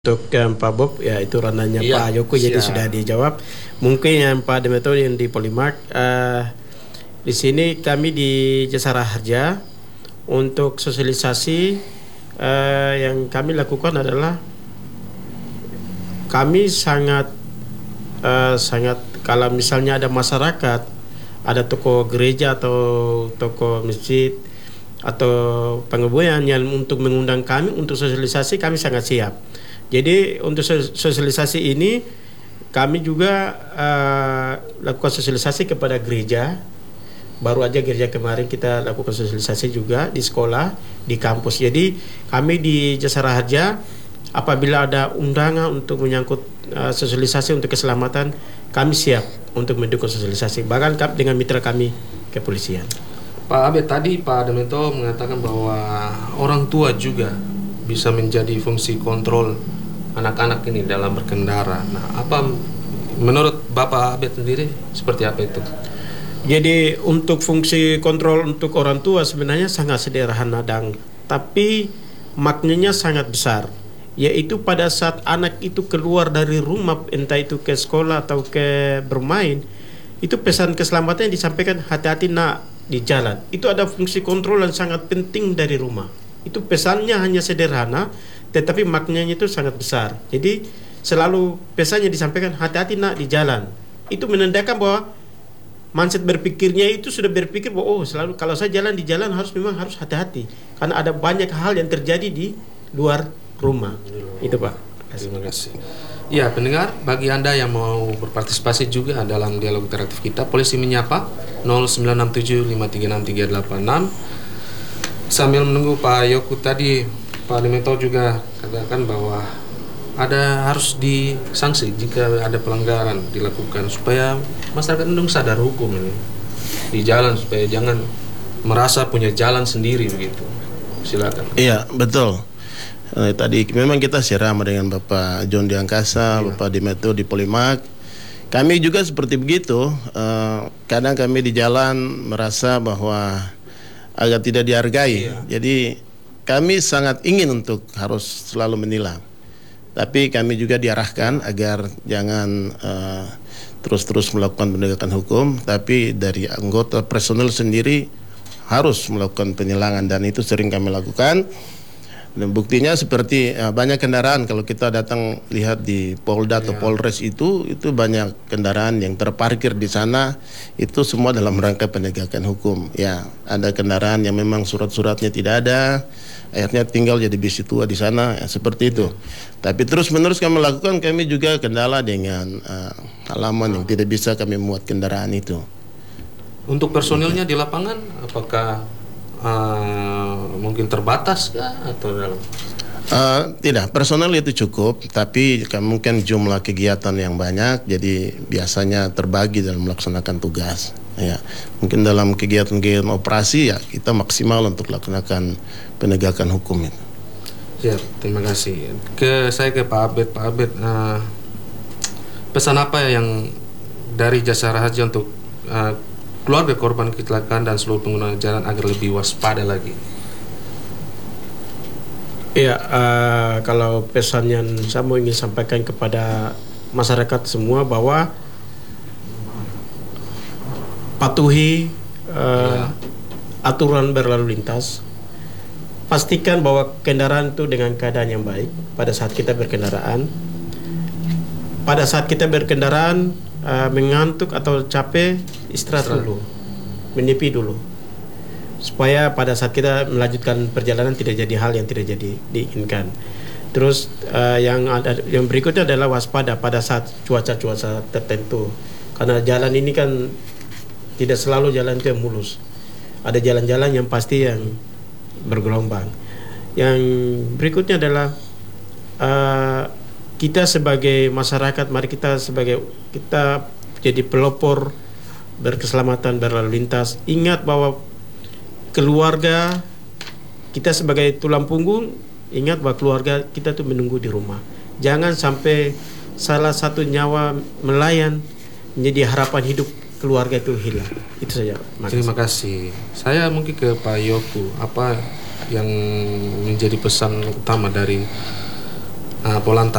Untuk yang Pak Bob, ya itu ranahnya Iya, Pak Yoko, jadi siap. sudah dijawab. Mungkin yang Pak Demeto yang di Polimark, di sini kami di Jasara Harja untuk sosialisasi yang kami lakukan adalah kami sangat kalau misalnya ada masyarakat, ada toko gereja atau toko masjid atau pengebuyan yang untuk mengundang kami untuk sosialisasi, kami sangat siap. Jadi untuk sosialisasi ini kami juga lakukan sosialisasi kepada gereja. Baru aja gereja kemarin kita lakukan sosialisasi juga di sekolah, di kampus. Jadi kami di Jasara Harja apabila ada undangan untuk menyangkut sosialisasi untuk keselamatan, kami siap untuk mendukung sosialisasi. Bahkan dengan mitra kami kepolisian. Pak Abed, tadi Pak Demeto mengatakan bahwa orang tua juga bisa menjadi fungsi kontrol anak-anak ini dalam berkendara. Nah, apa menurut Bapak Abed sendiri seperti apa itu? Jadi untuk fungsi kontrol untuk orang tua sebenarnya sangat sederhana, tapi maknanya sangat besar. Yaitu pada saat anak itu keluar dari rumah, entah itu ke sekolah atau ke bermain, itu pesan keselamatan yang disampaikan, hati-hati nak di jalan. Itu ada fungsi kontrol yang sangat penting dari rumah. Itu pesannya hanya sederhana, tetapi maknanya itu sangat besar. Jadi selalu pesannya disampaikan, hati-hati nak di jalan. Itu menandakan bahwa mindset berpikirnya itu sudah berpikir bahwa selalu kalau saya jalan di jalan memang harus hati-hati, karena ada banyak hal yang terjadi di luar rumah. Itu Pak. Terima kasih. Ya, pendengar, bagi Anda yang mau berpartisipasi juga dalam dialog interaktif kita, polisi menyapa 0967536386. Sambil menunggu Pak Yoko tadi, Pak Demeto juga katakan bahwa harus disanksi jika ada pelanggaran dilakukan supaya masyarakat Endung sadar hukum ini di jalan, supaya jangan merasa punya jalan sendiri begitu. Silakan. Iya, betul. Tadi memang kita siram dengan Bapak John di Angkasa, iya. Bapak Demeto di Polimark. Kami juga seperti begitu. Kadang kami di jalan merasa bahwa agak tidak dihargai. Iya. Jadi kami sangat ingin untuk harus selalu menilang. Tapi kami juga diarahkan agar jangan terus-terus melakukan penegakan hukum, tapi dari anggota personel sendiri harus melakukan penilangan, dan itu sering kami lakukan. Dan buktinya seperti banyak kendaraan, kalau kita datang lihat di Polda atau Polres itu banyak kendaraan yang terparkir di sana, itu semua dalam rangka penegakan hukum. Ya, ada kendaraan yang memang surat-suratnya tidak ada, akhirnya tinggal jadi bisi tua di sana, ya, seperti itu. Tapi terus-menerus kami lakukan, kami juga kendala dengan halaman yang tidak bisa kami muat kendaraan itu. Untuk personilnya di lapangan, apakah mungkin terbatas kah atau dalam? Tidak, personel itu cukup, tapi mungkin jumlah kegiatan yang banyak, jadi biasanya terbagi dalam melaksanakan tugas. Ya, mungkin dalam kegiatan-kegiatan operasi ya kita maksimal untuk melaksanakan penegakan hukum itu. Ya, terima kasih. Saya ke Pak Abed. Pak Abed, pesan apa yang dari Jasara Harja untuk keluarga korban kecelakaan dan seluruh pengguna jalan agar lebih waspada lagi? Ya, kalau pesan yang saya mau ingin sampaikan kepada masyarakat semua bahwa patuhi aturan berlalu lintas. Pastikan bahwa kendaraan itu dengan keadaan yang baik pada saat kita berkendaraan. Pada saat kita berkendaraan mengantuk atau capek, istirahat dulu, menepi dulu, supaya pada saat kita melanjutkan perjalanan tidak jadi hal yang tidak jadi diinginkan. Terus yang berikutnya adalah waspada pada saat cuaca-cuaca tertentu, karena jalan ini kan tidak selalu jalan itu yang mulus. Ada jalan-jalan yang pasti yang bergelombang. Yang berikutnya adalah kita sebagai masyarakat, mari kita jadi pelopor berkeselamatan berlalu lintas. Ingat bahwa keluarga kita sebagai tulang punggung, ingat bahwa keluarga kita tuh menunggu di rumah. Jangan sampai salah satu nyawa melayang menjadi harapan hidup keluarga itu hilang. Itu saja. Terima kasih. Saya mungkin ke Pak Yoko, apa yang menjadi pesan utama dari Polantas